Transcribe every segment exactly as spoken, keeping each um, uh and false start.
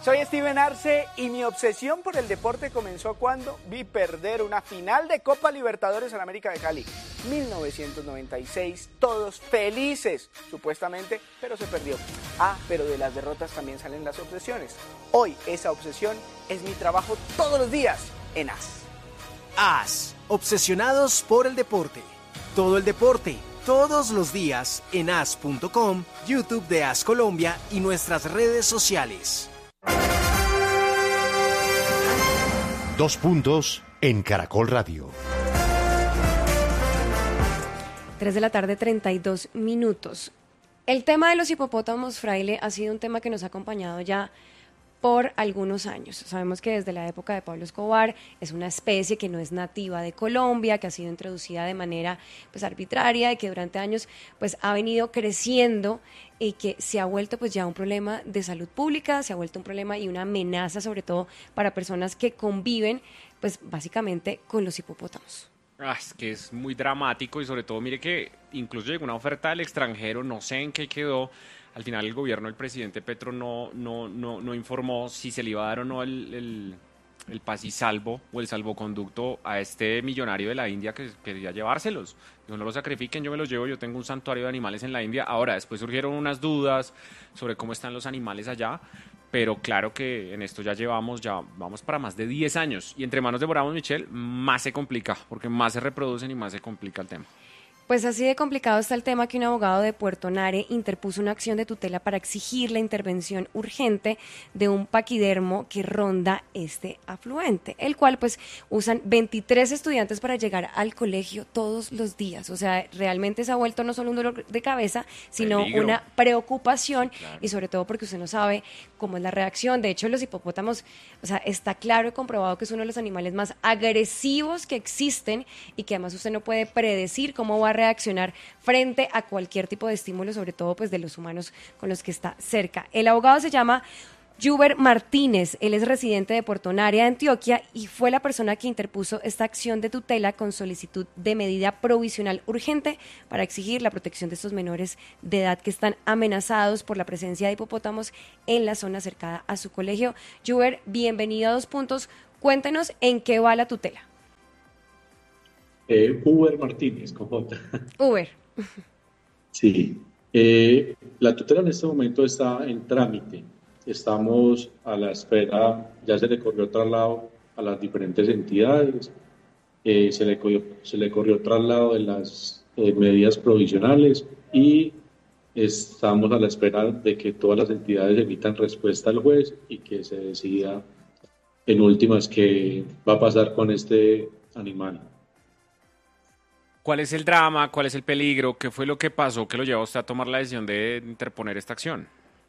Soy Steven Arce y mi obsesión por el deporte comenzó cuando vi perder una final de Copa Libertadores al América de Cali. mil novecientos noventa y seis, todos felices, supuestamente, pero se perdió. Ah, pero de las derrotas también salen las obsesiones. Hoy esa obsesión es mi trabajo todos los días en A S. A S, obsesionados por el deporte. Todo el deporte, todos los días en A S punto com, YouTube de A S Colombia y nuestras redes sociales. Dos puntos en Caracol Radio. Tres de la tarde, treinta y dos minutos. El tema de los hipopótamos, Fraile, ha sido un tema que nos ha acompañado ya por algunos años. Sabemos que desde la época de Pablo Escobar es una especie que no es nativa de Colombia, que ha sido introducida de manera pues arbitraria y que durante años pues ha venido creciendo y que se ha vuelto pues ya un problema de salud pública, se ha vuelto un problema y una amenaza sobre todo para personas que conviven pues básicamente con los hipopótamos. Ah, es que es muy dramático y sobre todo mire que incluso llegó una oferta del extranjero, no sé en qué quedó. Al final el gobierno del presidente Petro no, no, no, no informó si se le iba a dar o no el, el, el paz y salvo o el salvoconducto a este millonario de la India que quería llevárselos. Dijo, no lo sacrifiquen, yo me los llevo, yo tengo un santuario de animales en la India. Ahora, después surgieron unas dudas sobre cómo están los animales allá, pero claro que en esto ya llevamos, ya vamos para más de diez años. Y entre manos de Bravo Michel, más se complica, porque más se reproducen y más se complica el tema. Pues así de complicado está el tema que un abogado de Puerto Nare interpuso una acción de tutela para exigir la intervención urgente de un paquidermo que ronda este afluente, el cual pues usan veintitrés estudiantes para llegar al colegio todos los días. O sea, realmente se ha vuelto no solo un dolor de cabeza, sino Peligro. Una preocupación, claro. Y sobre todo porque usted no sabe cómo es la reacción. De hecho, los hipopótamos, o sea, está claro y comprobado que es uno de los animales más agresivos que existen y que además usted no puede predecir cómo va a reaccionar frente a cualquier tipo de estímulo, sobre todo pues de los humanos con los que está cerca. El abogado se llama Juber Martínez, él es residente de Puerto Nare, Antioquia, y fue la persona que interpuso esta acción de tutela con solicitud de medida provisional urgente para exigir la protección de estos menores de edad que están amenazados por la presencia de hipopótamos en la zona cercana a su colegio. Juber, bienvenido a Dos Puntos. Cuéntenos en qué va la tutela. Eh, Uber Martínez, con J. Uber. Sí. Eh, la tutela en este momento está en trámite. Estamos a la espera, ya se le corrió traslado a las diferentes entidades, eh, se, le corrió, se le corrió traslado de las eh, medidas provisionales y estamos a la espera de que todas las entidades emitan respuesta al juez y que se decida en últimas qué va a pasar con este animal. ¿Cuál es el drama? ¿Cuál es el peligro? ¿Qué fue lo que pasó que lo llevó a usted a tomar la decisión de interponer esta acción?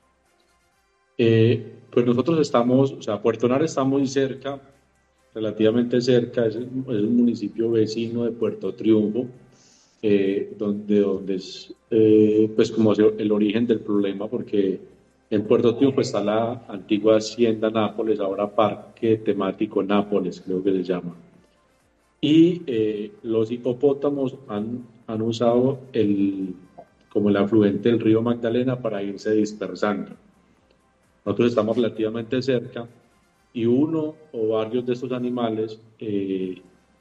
Eh, pues nosotros estamos, o sea, Puerto Nare está muy cerca, relativamente cerca, es, es un municipio vecino de Puerto Triunfo, eh, donde, donde es eh, pues como el origen del problema, porque en Puerto Triunfo está la antigua Hacienda Nápoles, ahora Parque Temático Nápoles, creo que se llama. Y eh, los hipopótamos han, han usado el, como el afluente del río Magdalena para irse dispersando. Nosotros estamos relativamente cerca y uno o varios de estos animales eh,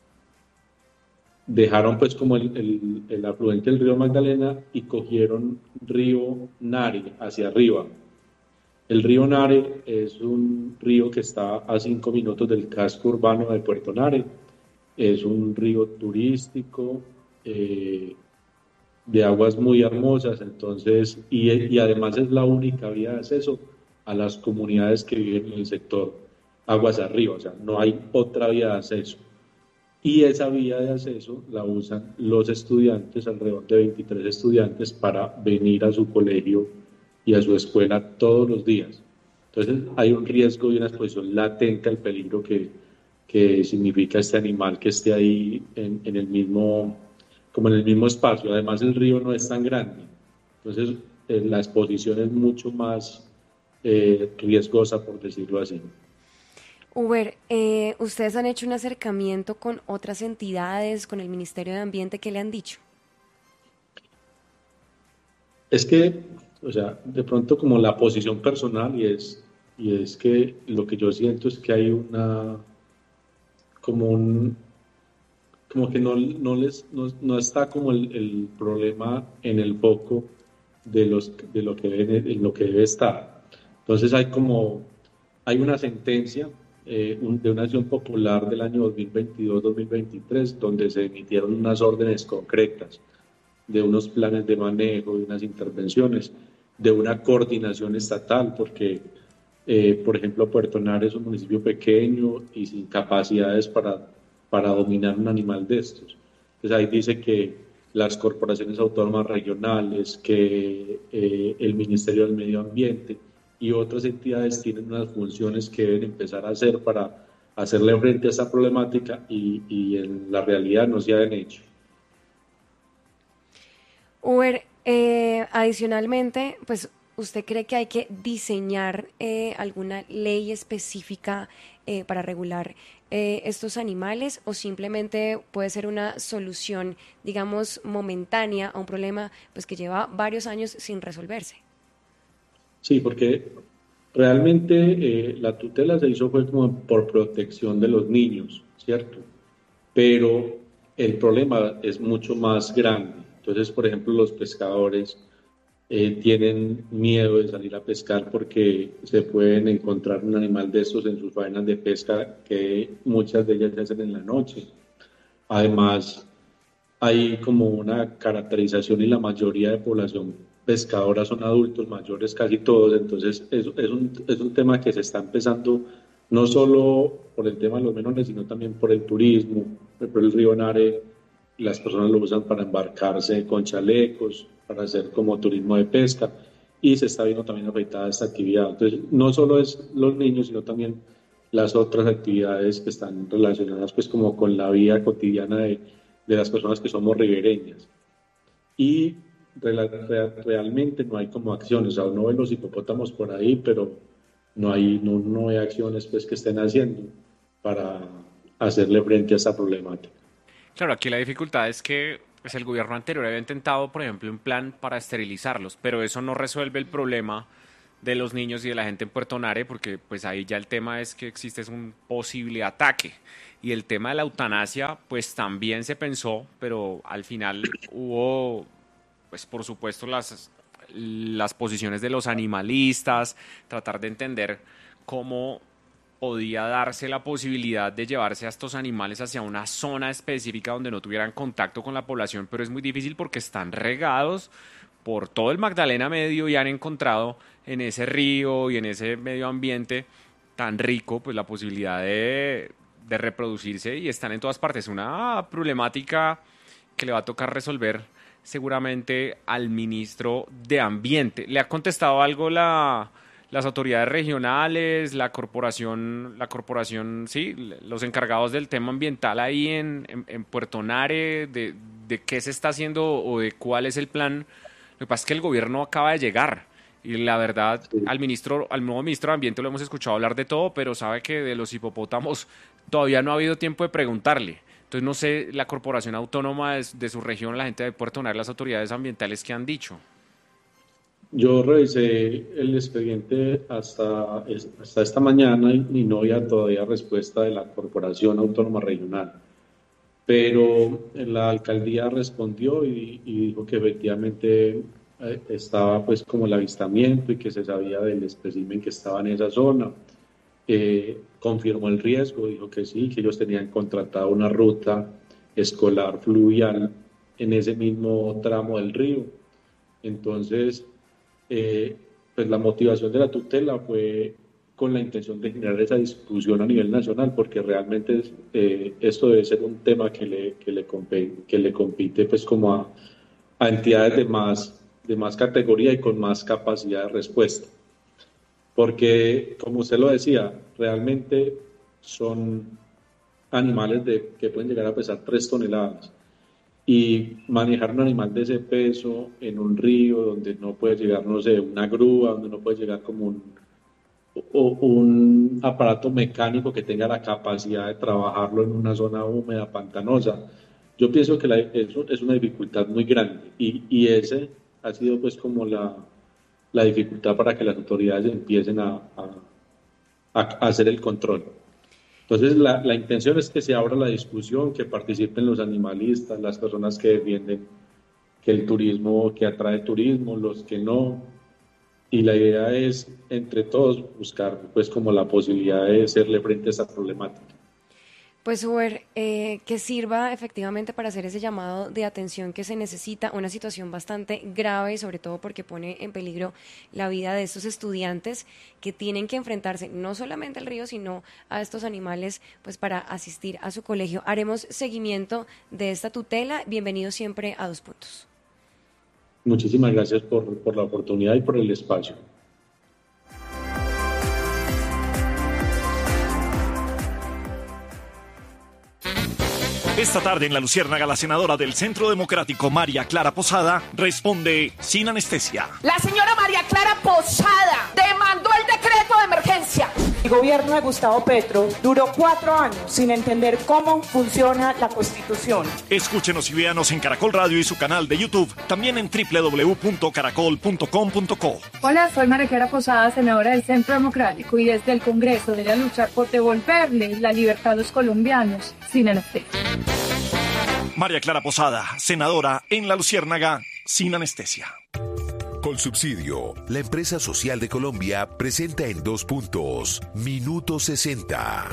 dejaron pues como el, el, el afluente del río Magdalena y cogieron río Nare hacia arriba. El río Nare es un río que está a cinco minutos del casco urbano de Puerto Nare. Es un río turístico, eh, de aguas muy hermosas, entonces, y, y además es la única vía de acceso a las comunidades que viven en el sector aguas arriba, o sea, no hay otra vía de acceso. Y esa vía de acceso la usan los estudiantes, alrededor de veintitrés estudiantes, para venir a su colegio y a su escuela todos los días. Entonces hay un riesgo y una exposición latente al peligro que, que significa este animal que esté ahí en, en el mismo, como en el mismo espacio. Además el río no es tan grande, entonces eh, la exposición es mucho más eh, riesgosa, por decirlo así. Uber, eh, ¿ustedes han hecho un acercamiento con otras entidades, con el Ministerio de Ambiente? ¿Qué le han dicho? Es que, o sea, de pronto como la posición personal, y es y es que lo que yo siento es que hay una, como un, como que no, no, les, no, no está como el, el problema en el foco de, los, de lo, que debe, en lo que debe estar. Entonces hay como, hay una sentencia eh, un, de una acción popular del año dos mil veintidós dos mil veintitrés donde se emitieron unas órdenes concretas de unos planes de manejo, de unas intervenciones, de una coordinación estatal, porque, eh, por ejemplo, Puerto Nare es un municipio pequeño y sin capacidades para, para dominar un animal de estos. Entonces ahí dice que las corporaciones autónomas regionales, que eh, el Ministerio del Medio Ambiente y otras entidades tienen unas funciones que deben empezar a hacer para hacerle frente a esta problemática y, y en la realidad no se han hecho. Uber, eh, adicionalmente, pues, ¿usted cree que hay que diseñar eh, alguna ley específica eh, para regular eh, estos animales o simplemente puede ser una solución, digamos, momentánea a un problema pues que lleva varios años sin resolverse? Sí, porque realmente eh, la tutela se hizo fue como por protección de los niños, ¿cierto? Pero el problema es mucho más grande. Entonces, por ejemplo, los pescadores eh, tienen miedo de salir a pescar porque se pueden encontrar un animal de estos en sus faenas de pesca, que muchas de ellas se hacen en la noche. Además, hay como una caracterización y la mayoría de población pescadora son adultos mayores, casi todos. Entonces, es, es, un, es un tema que se está empezando no solo por el tema de los menores, sino también por el turismo, por el río Nare. Las personas lo usan para embarcarse con chalecos, para hacer como turismo de pesca, y se está viendo también afectada esta actividad. Entonces, no solo es los niños, sino también las otras actividades que están relacionadas pues como con la vida cotidiana de, de las personas que somos ribereñas. Y real, real, realmente no hay como acciones, o sea, uno ve los hipopótamos por ahí, pero no hay, no, no hay acciones pues que estén haciendo para hacerle frente a esta problemática. Claro, aquí la dificultad es que pues, el gobierno anterior había intentado, por ejemplo, un plan para esterilizarlos, pero eso no resuelve el problema de los niños y de la gente en Puerto Nare, porque pues ahí ya el tema es que existe es un posible ataque. Y el tema de la eutanasia, pues también se pensó, pero al final hubo, pues por supuesto, las, las posiciones de los animalistas, tratar de entender cómo podía darse la posibilidad de llevarse a estos animales hacia una zona específica donde no tuvieran contacto con la población, pero es muy difícil porque están regados por todo el Magdalena Medio y han encontrado en ese río y en ese medio ambiente tan rico pues la posibilidad de, de reproducirse y están en todas partes. Una problemática que le va a tocar resolver seguramente al ministro de Ambiente. ¿Le ha contestado algo la... las autoridades regionales, la corporación, la corporación, sí, los encargados del tema ambienal ahí en, en, en Puerto Nare, de, de qué se está haciendo o de cuál es el plan? Lo que pasa es que el gobierno acaba de llegar y la verdad Sí. al ministro, al nuevo ministro de Ambiente lo hemos escuchado hablar de todo, pero sabe que de los hipopótamos todavía no ha habido tiempo de preguntarle. Entonces no sé, la corporación autónoma de, de su región, la gente de Puerto Nare, las autoridades ambientales, ¿qué han dicho? Yo revisé el expediente hasta, hasta esta mañana y, y no había todavía respuesta de la Corporación Autónoma Regional, pero la alcaldía respondió y, y dijo que efectivamente eh, estaba pues como el avistamiento y que se sabía del espécimen que estaba en esa zona. Eh, confirmó el riesgo, dijo que sí, que ellos tenían contratado una ruta escolar fluvial en ese mismo tramo del río. Entonces, eh, pues la motivación de la tutela fue con la intención de generar esa discusión a nivel nacional, porque realmente es, eh, esto debe ser un tema que le, que le, compete, que le compite pues como a, a entidades de más, de más categoría y con más capacidad de respuesta. Porque, como usted lo decía, realmente son animales de, que pueden llegar a pesar tres toneladas. Y manejar un animal de ese peso en un río donde no puede llegar, no sé, una grúa, donde no puede llegar como un, o, un aparato mecánico que tenga la capacidad de trabajarlo en una zona húmeda, pantanosa. Yo pienso que la, eso es una dificultad muy grande y, y ese ha sido pues como la, la dificultad para que las autoridades empiecen a, a, a, a hacer el control. Entonces, la, la intención es que se abra la discusión, que participen los animalistas, las personas que defienden que el turismo, que atrae turismo, los que no. Y la idea es, entre todos, buscar pues como la posibilidad de hacerle frente a esa problemática. Pues Uber, eh, que sirva efectivamente para hacer ese llamado de atención que se necesita, una situación bastante grave, sobre todo porque pone en peligro la vida de estos estudiantes que tienen que enfrentarse no solamente al río, sino a estos animales, pues para asistir a su colegio. Haremos seguimiento de esta tutela. Bienvenido siempre a Dos Puntos. Muchísimas gracias por, por la oportunidad y por el espacio. Esta tarde en La Luciérnaga, la senadora del Centro Democrático, María Clara Posada, responde sin anestesia. La señora María Clara Posada demandó el decreto de emergencia. El gobierno de Gustavo Petro duró cuatro años sin entender cómo funciona la Constitución. Escúchenos y véanos en Caracol Radio y su canal de YouTube, también en doble u doble u doble u punto caracol punto com punto co. Hola, soy María Clara Posada, senadora del Centro Democrático, y desde el Congreso voy a luchar por devolverle la libertad a los colombianos sin anestesia. María Clara Posada, senadora en La Luciérnaga, sin anestesia. Colsubsidio, la empresa social de Colombia, presenta en Dos Puntos, Minuto sesenta.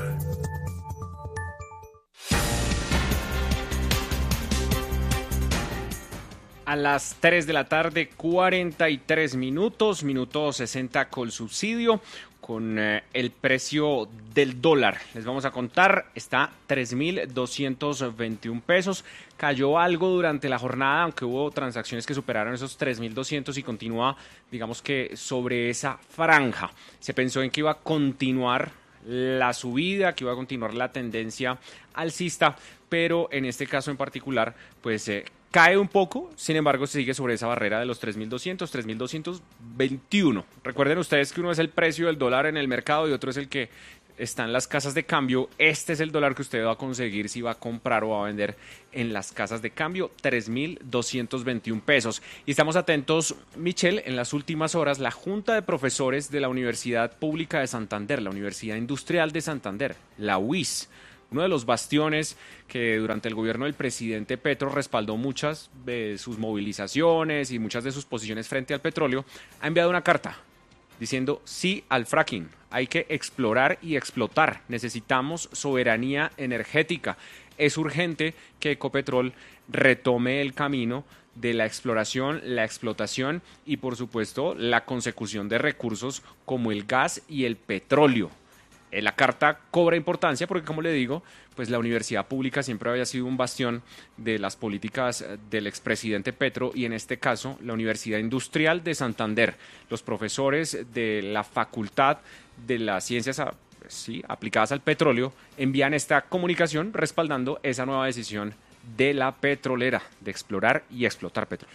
A las tres de la tarde, cuarenta y tres minutos, minuto sesenta Colsubsidio, con eh, el precio del dólar. Les vamos a contar, está tres mil doscientos veintiún pesos. Cayó algo durante la jornada, aunque hubo transacciones que superaron esos tres mil doscientos y continúa, digamos que sobre esa franja. Se pensó en que iba a continuar la subida, que iba a continuar la tendencia alcista, pero en este caso en particular, pues eh, cae un poco, sin embargo se sigue sobre esa barrera de los tres mil doscientos, tres mil doscientos veintiuno. Recuerden ustedes que uno es el precio del dólar en el mercado y otro es el que está en las casas de cambio. Este es el dólar que usted va a conseguir si va a comprar o va a vender en las casas de cambio, tres mil doscientos veintiún pesos. Y estamos atentos, Michelle, en las últimas horas, la Junta de Profesores de la Universidad Pública de Santander, la Universidad Industrial de Santander, la U I S, uno de los bastiones que durante el gobierno del presidente Petro respaldó muchas de sus movilizaciones y muchas de sus posiciones frente al petróleo, ha enviado una carta diciendo sí al fracking. Hay que explorar y explotar. Necesitamos soberanía energética. Es urgente que Ecopetrol retome el camino de la exploración, la explotación y, por supuesto, la consecución de recursos como el gas y el petróleo. La carta cobra importancia porque, como le digo, pues la universidad pública siempre había sido un bastión de las políticas del expresidente Petro y en este caso la Universidad Industrial de Santander. Los profesores de la Facultad de las Ciencias sí, aplicadas al petróleo envían esta comunicación respaldando esa nueva decisión de la petrolera de explorar y explotar petróleo.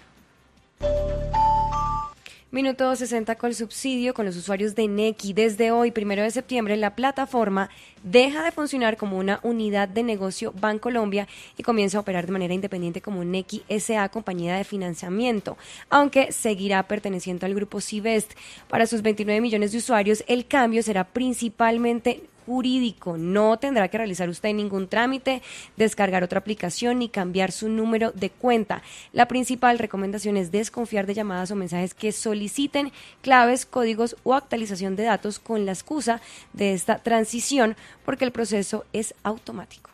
Minuto sesenta Colsubsidio con los usuarios de Nequi. Desde hoy, primero de septiembre, la plataforma deja de funcionar como una unidad de negocio Bancolombia y comienza a operar de manera independiente como Nequi S A, compañía de financiamiento, aunque seguirá perteneciendo al grupo Civest. Para sus veintinueve millones de usuarios, el cambio será principalmente jurídico. No tendrá que realizar usted ningún trámite, descargar otra aplicación ni cambiar su número de cuenta. La principal recomendación es desconfiar de llamadas o mensajes que soliciten claves, códigos o actualización de datos con la excusa de esta transición, porque el proceso es automático.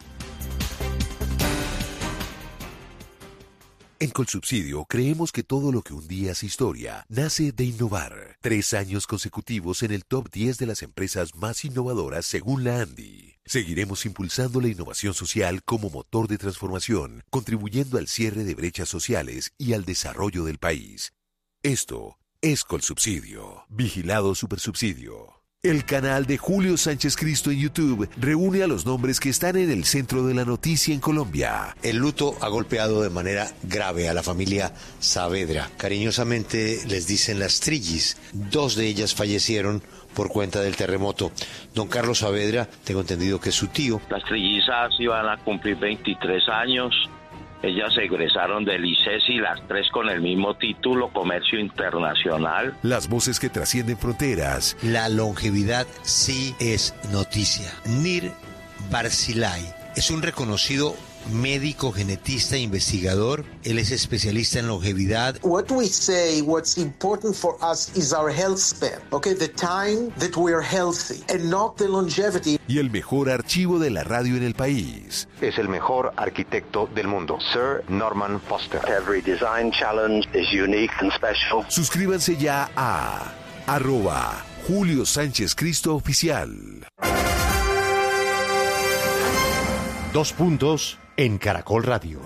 En Colsubsidio creemos que todo lo que un día es historia nace de innovar. Tres años consecutivos en el top diez de las empresas más innovadoras según la ANDI. Seguiremos impulsando la innovación social como motor de transformación, contribuyendo al cierre de brechas sociales y al desarrollo del país. Esto es Colsubsidio. Vigilado Supersubsidio. El canal de Julio Sánchez Cristo en YouTube reúne a los nombres que están en el centro de la noticia en Colombia. El luto ha golpeado de manera grave a la familia Saavedra. Cariñosamente les dicen las Trillis. Dos de ellas fallecieron por cuenta del terremoto. Don Carlos Saavedra, tengo entendido que es su tío. Las trillizas iban a cumplir veintitrés años Ellas egresaron del ICESI, las tres con el mismo título, Comercio Internacional. Las voces que trascienden fronteras. La longevidad sí es noticia. Nir Barzilai es un reconocido médico, genetista e investigador. Él es especialista en longevidad. What we say, what's important for us is our health span, okay? The time that we are healthy and not the longevity. Y el mejor archivo de la radio en el país. Es el mejor arquitecto del mundo, Sir Norman Foster. Every design challenge is unique and special. Suscríbanse ya a arroba Julio Sánchez Cristo Oficial. Dos puntos en Caracol Radio.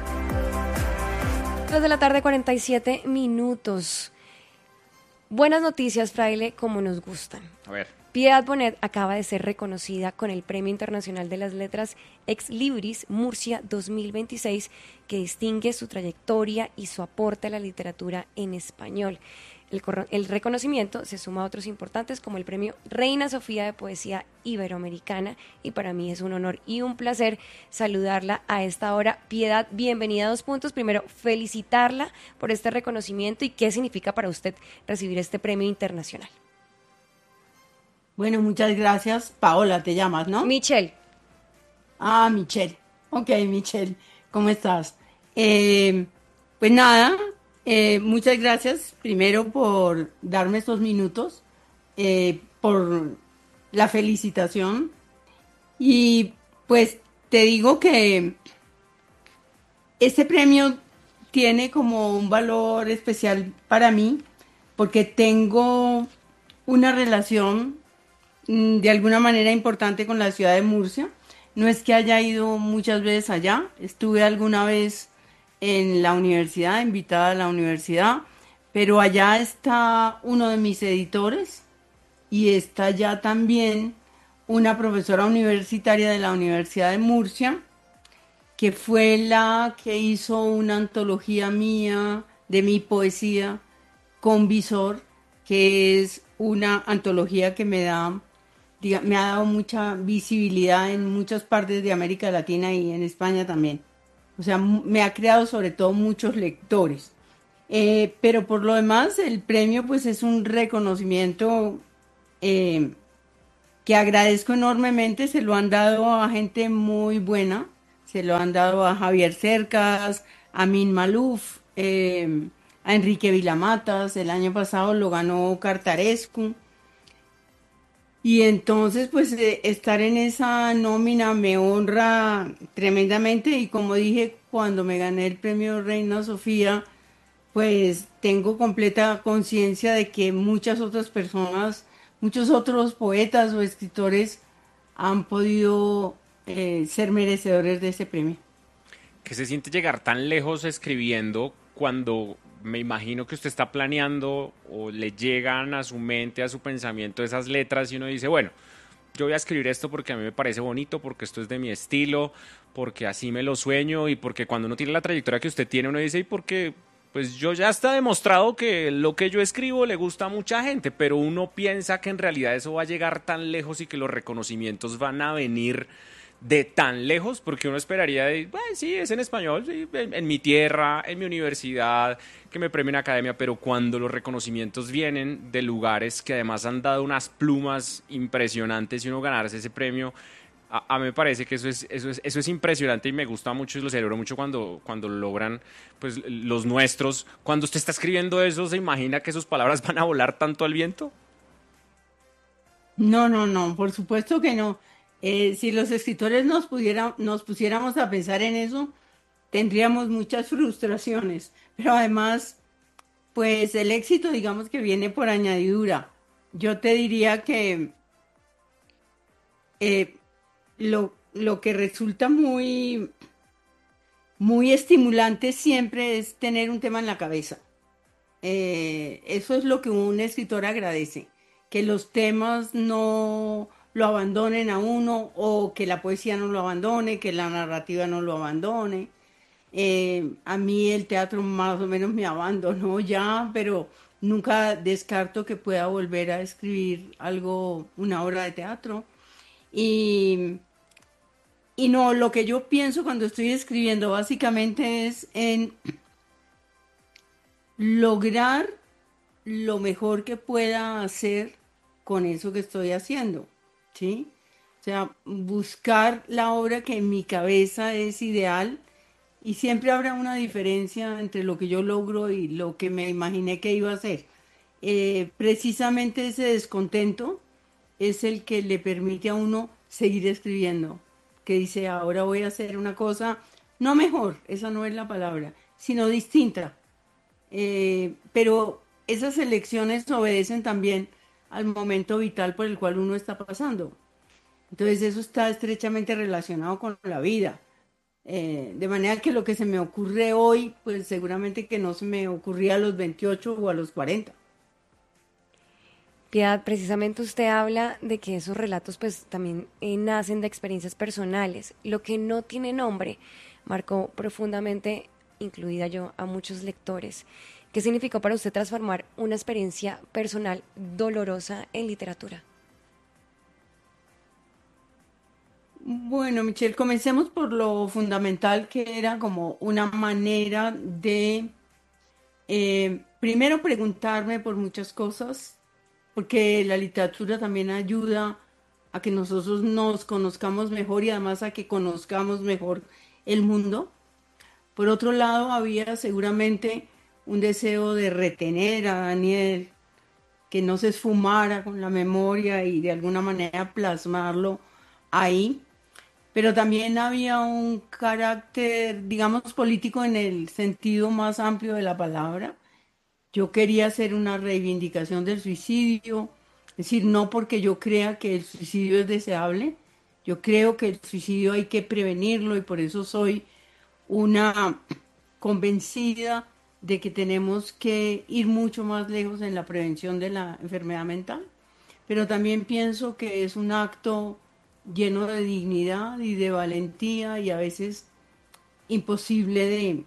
Dos de la tarde, cuarenta y siete minutos. Buenas noticias, Fraile, como nos gustan. A ver. Piedad Bonet acaba de ser reconocida con el Premio Internacional de las Letras Ex Libris Murcia dos mil veintiséis, que distingue su trayectoria y su aporte a la literatura en español. El, el reconocimiento se suma a otros importantes como el Premio Reina Sofía de Poesía Iberoamericana, y para mí es un honor y un placer saludarla a esta hora. Piedad, bienvenida a Dos Puntos. Primero, felicitarla por este reconocimiento y qué significa para usted recibir este premio internacional. Bueno, muchas gracias. Paola, te llamas, ¿no? Michelle. Ah, Michelle. Ok, Michelle, ¿cómo estás? Eh, pues nada, eh, muchas gracias primero por darme estos minutos, eh, por la felicitación. Y pues te digo que este premio tiene como un valor especial para mí porque tengo una relación de alguna manera importante con la ciudad de Murcia. No es que haya ido muchas veces allá, estuve alguna vez en la universidad, invitada a la universidad, pero allá está uno de mis editores y está allá también una profesora universitaria de la Universidad de Murcia, que fue la que hizo una antología mía de mi poesía con Visor, que es una antología que me da me ha dado mucha visibilidad en muchas partes de América Latina y en España también. O sea, me ha creado sobre todo muchos lectores. Eh, pero por lo demás, el premio pues es un reconocimiento eh, que agradezco enormemente. Se lo han dado a gente muy buena. Se lo han dado a Javier Cercas, a Min Maluf, eh, a Enrique Vilamatas. El año pasado lo ganó Cartarescu. Y entonces, pues, eh, estar en esa nómina me honra tremendamente. Y como dije, cuando me gané el premio Reina Sofía, pues tengo completa conciencia de que muchas otras personas, muchos otros poetas o escritores han podido eh, ser merecedores de ese premio. ¿Qué se siente llegar tan lejos escribiendo cuando me imagino que usted está planeando o le llegan a su mente, a su pensamiento esas letras y uno dice, bueno, yo voy a escribir esto porque a mí me parece bonito, porque esto es de mi estilo, porque así me lo sueño y porque cuando uno tiene la trayectoria que usted tiene, uno dice, y porque pues yo ya está demostrado que lo que yo escribo le gusta a mucha gente, pero uno piensa que en realidad eso va a llegar tan lejos y que los reconocimientos van a venir de tan lejos, porque uno esperaría, de, bueno, sí, es en español, sí, en, en mi tierra, en mi universidad, que me premien academia, pero cuando los reconocimientos vienen de lugares que además han dado unas plumas impresionantes y uno ganarse ese premio, a, a mí me parece que eso es, eso es, eso es impresionante y me gusta mucho y lo celebro mucho cuando, cuando logran pues los nuestros. Cuando usted está escribiendo eso, ¿se imagina que sus palabras van a volar tanto al viento? No, no, no, por supuesto que no. Eh, si los escritores nos, pudiera, nos pusiéramos a pensar en eso, tendríamos muchas frustraciones, pero además, pues el éxito, digamos que viene por añadidura. Yo te diría que eh, lo, lo que resulta muy, muy estimulante siempre es tener un tema en la cabeza. Eh, eso es lo que un escritor agradece, que los temas no lo abandonen a uno o que la poesía no lo abandone, que la narrativa no lo abandone. Eh, a mí el teatro más o menos me abandonó ya, pero nunca descarto que pueda volver a escribir algo, una obra de teatro. Y, y no, lo que yo pienso cuando estoy escribiendo básicamente es en lograr lo mejor que pueda hacer con eso que estoy haciendo, ¿sí? O sea, buscar la obra que en mi cabeza es ideal, y siempre habrá una diferencia entre lo que yo logro y lo que me imaginé que iba a hacer. Eh, precisamente ese descontento es el que le permite a uno seguir escribiendo, que dice, ahora voy a hacer una cosa, no mejor, esa no es la palabra, sino distinta. Eh, pero esas elecciones obedecen también al momento vital por el cual uno está pasando. Entonces eso está estrechamente relacionado con la vida. Eh, de manera que lo que se me ocurre hoy, pues seguramente que no se me ocurría a los veintiocho o a los cuarenta. Piedad, precisamente usted habla de que esos relatos pues también eh, nacen de experiencias personales. Lo que no tiene nombre marcó profundamente, incluida yo, a muchos lectores. ¿Qué significó para usted transformar una experiencia personal dolorosa en literatura? Bueno, Michelle, comencemos por lo fundamental, que era como una manera de, eh, primero, preguntarme por muchas cosas, porque la literatura también ayuda a que nosotros nos conozcamos mejor y además a que conozcamos mejor el mundo. Por otro lado, había seguramente un deseo de retener a Daniel, que no se esfumara con la memoria y de alguna manera plasmarlo ahí. Pero también había un carácter, digamos, político en el sentido más amplio de la palabra. Yo quería hacer una reivindicación del suicidio, es decir, no porque yo crea que el suicidio es deseable, yo creo que el suicidio hay que prevenirlo y por eso soy una convencida de que tenemos que ir mucho más lejos en la prevención de la enfermedad mental. Pero también pienso que es un acto lleno de dignidad y de valentía y a veces imposible de,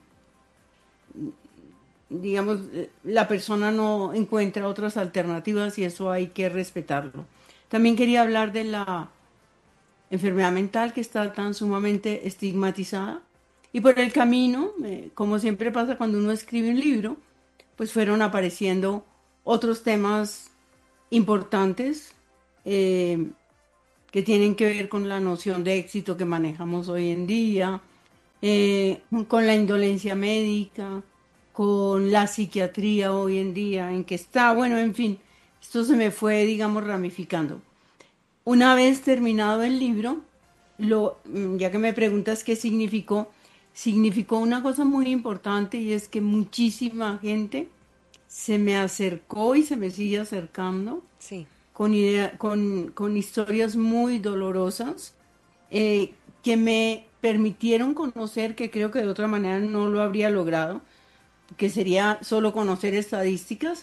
digamos, la persona no encuentra otras alternativas y eso hay que respetarlo. También quería hablar de la enfermedad mental, que está tan sumamente estigmatizada, y por el camino, eh, como siempre pasa cuando uno escribe un libro, pues fueron apareciendo otros temas importantes, eh, que tienen que ver con la noción de éxito que manejamos hoy en día, eh, con la indolencia médica, con la psiquiatría hoy en día, en que está, bueno, en fin, esto se me fue, digamos, ramificando. Una vez terminado el libro, lo, ya que me preguntas qué significó, significó una cosa muy importante, y es que muchísima gente se me acercó y se me sigue acercando. Sí. Con, idea, con, con historias muy dolorosas, eh, que me permitieron conocer, que creo que de otra manera no lo habría logrado, que sería solo conocer estadísticas,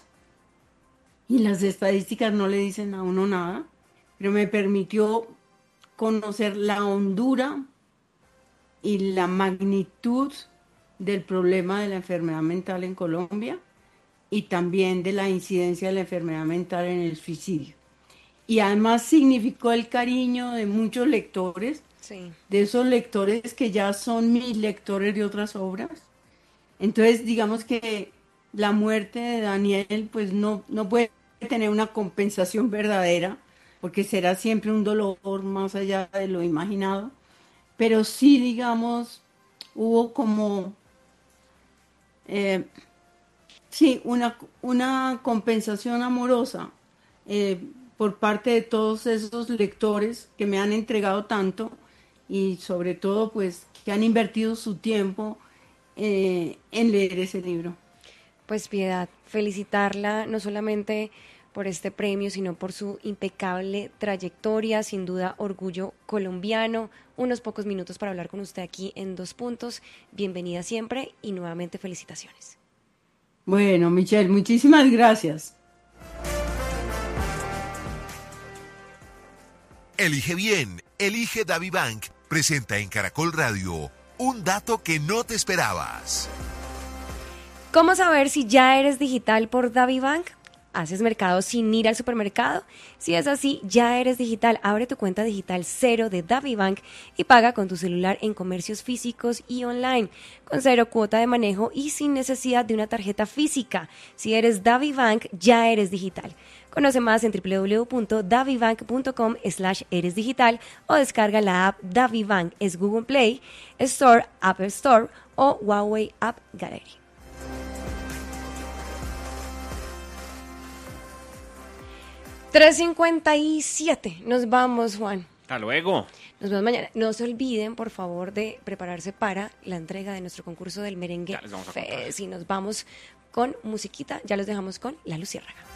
y las estadísticas no le dicen a uno nada, pero me permitió conocer la hondura y la magnitud del problema de la enfermedad mental en Colombia y también de la incidencia de la enfermedad mental en el suicidio. Y además significó el cariño de muchos lectores, sí, de esos lectores que ya son mis lectores de otras obras. Entonces, digamos que la muerte de Daniel pues no, no puede tener una compensación verdadera, porque será siempre un dolor más allá de lo imaginado, pero sí, digamos, hubo como, eh, sí, una, una compensación amorosa, eh, por parte de todos esos lectores que me han entregado tanto y sobre todo pues que han invertido su tiempo eh, en leer ese libro. Pues Piedad, felicitarla no solamente por este premio, sino por su impecable trayectoria, sin duda orgullo colombiano. Unos pocos minutos para hablar con usted aquí en Dos Puntos. Bienvenida siempre y nuevamente felicitaciones. Bueno, Michelle, muchísimas gracias. Elige bien, elige DaviBank. Presenta en Caracol Radio un dato que no te esperabas. ¿Cómo saber si ya eres digital por DaviBank? ¿Haces mercado sin ir al supermercado? Si es así, ya eres digital. Abre tu cuenta digital cero de DaviBank y paga con tu celular en comercios físicos y online, con cero cuota de manejo y sin necesidad de una tarjeta física. Si eres DaviBank, ya eres digital. Conoce más en w w w punto davibank punto com slash eres digital o descarga la app DaviBank. Es Google Play Store, Apple Store o Huawei App Gallery. tres cincuenta y siete. Nos vamos, Juan. Hasta luego. Nos vemos mañana. No se olviden, por favor, de prepararse para la entrega de nuestro concurso del merengue. Ya les vamos a contar. Si nos vamos con musiquita, ya los dejamos con La Luciérnaga.